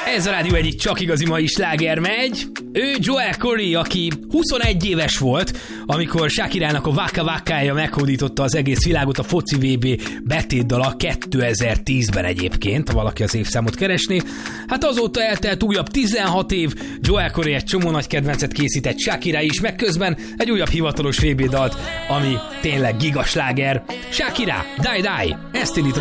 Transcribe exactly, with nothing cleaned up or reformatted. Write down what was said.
Ez a rádió egyik csak igazi mai sláger megy. Ő Joel Corry, aki huszonegy éves volt, amikor Shakirának a Waka Wakája meghódította az egész világot a foci vé bé betétdala kétezer-tízben egyébként, ha valaki az évszámot keresné. Hát azóta eltelt újabb tizenhat év, Joel Corry egy csomó nagy kedvencet készített, Shakira is, meg közben egy újabb hivatalos vé bé dalt, ami tényleg gigasláger. Shakira, Die Die, ezt indított